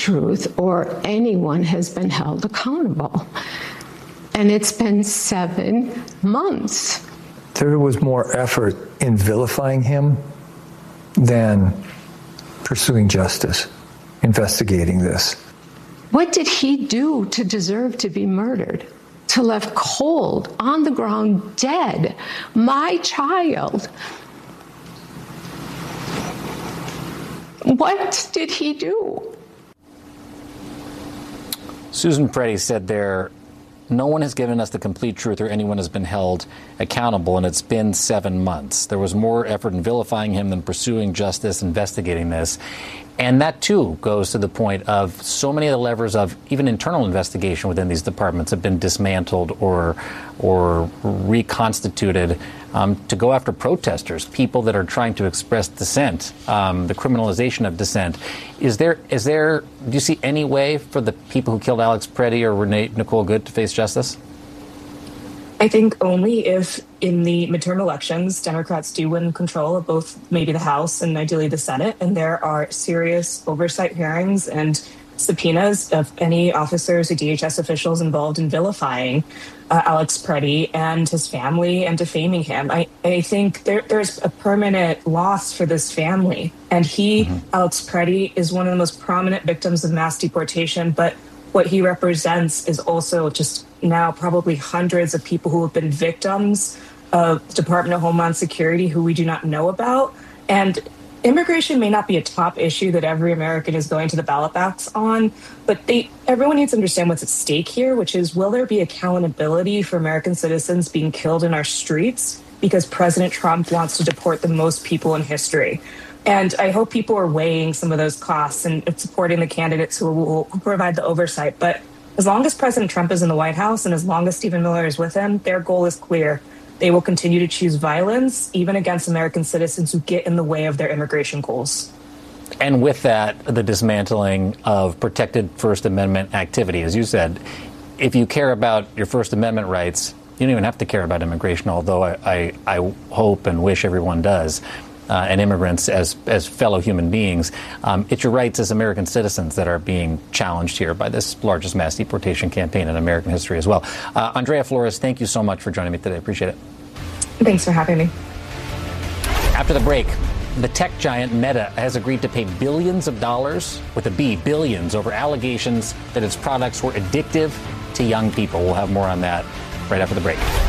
truth or anyone has been held accountable. And it's been 7 months. There was more effort in vilifying him than pursuing justice, investigating this. What did he do to deserve to be murdered? To left cold, on the ground, dead? My child. What did he do? Susan Preddy said there, no one has given us the complete truth or anyone has been held accountable, and it's been 7 months. There was more effort in vilifying him than pursuing justice, investigating this. And that, too, goes to the point of so many of the levers of even internal investigation within these departments have been dismantled or reconstituted to go after protesters, people that are trying to express dissent, the criminalization of dissent. Do you see any way for the people who killed Alex Preddy or Nicole Goode to face justice? I think only if in the midterm elections, Democrats do win control of both maybe the House and ideally the Senate, and there are serious oversight hearings and subpoenas of any officers or DHS officials involved in vilifying Alex Preddy and his family and defaming him. I think there's a permanent loss for this family. And Alex Preddy, is one of the most prominent victims of mass deportation, but what he represents is also just now probably hundreds of people who have been victims of Department of Homeland Security who we do not know about. And immigration may not be a top issue that every American is going to the ballot box on, but everyone needs to understand what's at stake here, which is, will there be accountability for American citizens being killed in our streets because President Trump wants to deport the most people in history? And I hope people are weighing some of those costs and supporting the candidates who will provide the oversight. But as long as President Trump is in the White House and as long as Stephen Miller is with him, their goal is clear. They will continue to choose violence, even against American citizens who get in the way of their immigration goals. And with that, the dismantling of protected First Amendment activity. As you said, if you care about your First Amendment rights, you don't even have to care about immigration, although I hope and wish everyone does. And immigrants as fellow human beings. It's your rights as American citizens that are being challenged here by this largest mass deportation campaign in American history as well. Andrea Flores, thank you so much for joining me today. Appreciate it. Thanks for having me. After the break, the tech giant Meta has agreed to pay billions of dollars, with a B, billions, over allegations that its products were addictive to young people. We'll have more on that right after the break.